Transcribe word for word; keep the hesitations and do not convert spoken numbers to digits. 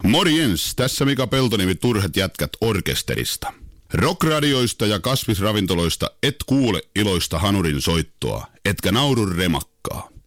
Morjens, tässä Mika Peltoniemi Turhat jätkät orkesterista. Rockradioista ja kasvisravintoloista et kuule iloista hanurin soittoa, etkä naurun remakkaa.